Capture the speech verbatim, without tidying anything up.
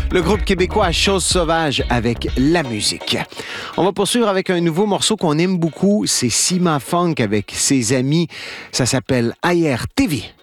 Le groupe québécois Chose Sauvage avec la musique. On va poursuivre avec un nouveau morceau qu'on aime beaucoup. C'est Sima Funk avec ses amis. Ça s'appelle Ayer T V.